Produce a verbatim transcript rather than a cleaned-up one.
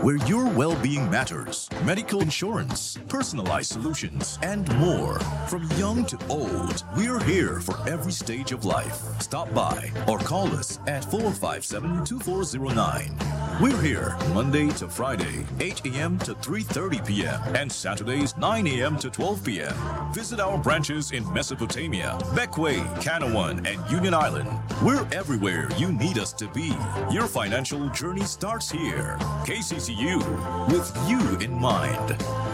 where your well-being matters. Medical insurance, personalized solutions, and more. From young to old, we're here for every stage of life. Stop by or call us at four five seven, two four zero nine. We're here Monday to Friday, eight a.m. to three thirty p.m. and Saturdays, nine a.m. to twelve p.m. Visit our branches in Mesopotamia, Beckway, Canawan, and Union Island. We're everywhere you need us to be. Your financial journey starts here. K C C U, with you in mind.